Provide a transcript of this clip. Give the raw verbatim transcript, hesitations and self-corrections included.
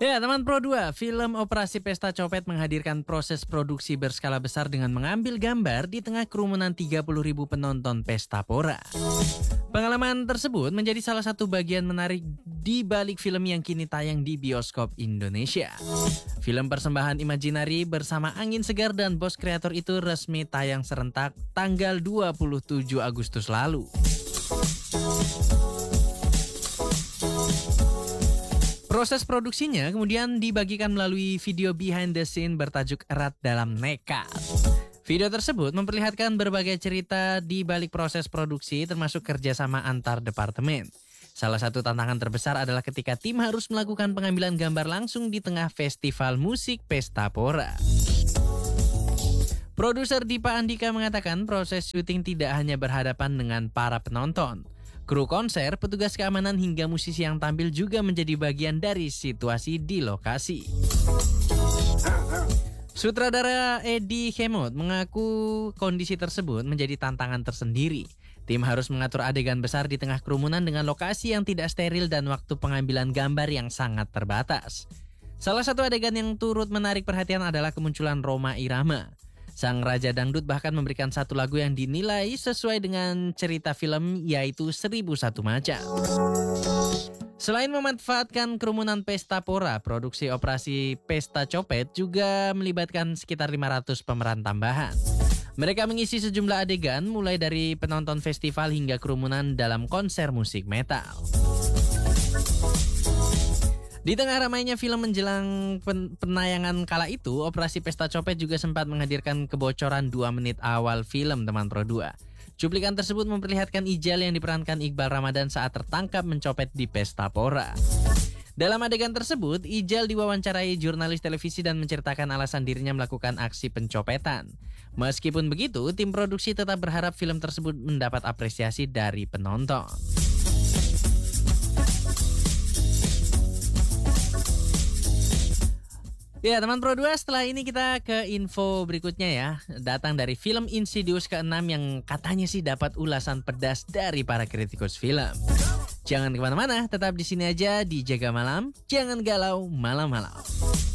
Ya, teman Pro dua, film Operasi Pesta Copet menghadirkan proses produksi berskala besar dengan mengambil gambar di tengah kerumunan tiga puluh ribu penonton Pesta Pora. Pengalaman tersebut menjadi salah satu bagian menarik di balik film yang kini tayang di bioskop Indonesia. Film persembahan Imaginary bersama Angin Segar dan bos kreator itu resmi tayang serentak tanggal dua puluh tujuh Agustus lalu. Proses produksinya kemudian dibagikan melalui video behind the scene bertajuk Erat Dalam Nekat. Video tersebut memperlihatkan berbagai cerita di balik proses produksi termasuk kerjasama antar departemen. Salah satu tantangan terbesar adalah ketika tim harus melakukan pengambilan gambar langsung di tengah festival musik Pesta Pora. Produser Dipa Andika mengatakan proses syuting tidak hanya berhadapan dengan para penonton. Kru konser, petugas keamanan hingga musisi yang tampil juga menjadi bagian dari situasi di lokasi. Sutradara Eddie Hemot mengaku kondisi tersebut menjadi tantangan tersendiri. Tim harus mengatur adegan besar di tengah kerumunan dengan lokasi yang tidak steril dan waktu pengambilan gambar yang sangat terbatas. Salah satu adegan yang turut menarik perhatian adalah kemunculan Rhoma Irama. Sang Raja Dangdut bahkan memberikan satu lagu yang dinilai sesuai dengan cerita film, yaitu Seribu Satu Macam. Selain memanfaatkan kerumunan Pesta Pora, produksi Operasi Pesta Copet juga melibatkan sekitar lima ratus pemeran tambahan. Mereka mengisi sejumlah adegan mulai dari penonton festival hingga kerumunan dalam konser musik metal. Di tengah ramainya film menjelang pen- penayangan kala itu, Operasi Pesta Copet juga sempat menghadirkan kebocoran dua menit awal film, teman Pro dua. Cuplikan tersebut memperlihatkan Ijal yang diperankan Iqbal Ramadan saat tertangkap mencopet di Pesta Pora. Dalam adegan tersebut, Ijal diwawancarai jurnalis televisi dan menceritakan alasan dirinya melakukan aksi pencopetan. Meskipun begitu, tim produksi tetap berharap film tersebut mendapat apresiasi dari penonton. Ya, teman Pro dua, setelah ini kita ke info berikutnya ya. Datang dari film Insidious keenam yang katanya sih dapat ulasan pedas dari para kritikus film. Jangan kemana-mana, tetap di sini aja di Jaga Malam. Jangan galau malam-malam.